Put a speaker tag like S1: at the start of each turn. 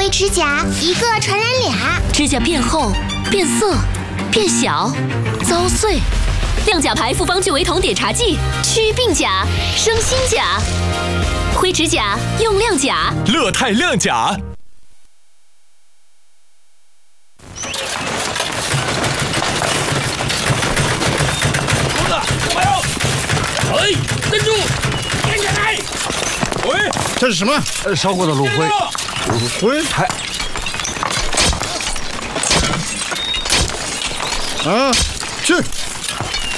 S1: 灰指甲一个传染俩，
S2: 指甲变厚、变色、变小、遭碎。亮甲牌复方聚维酮碘茶剂，祛病甲，生新甲。灰指甲用亮甲，
S3: 乐泰亮甲。
S4: 猴子，加油！哎，站住！站起来！喂，
S5: 这是什么？
S6: 烧过的卤灰。
S5: 卤灰？
S6: 还
S5: 啊，去！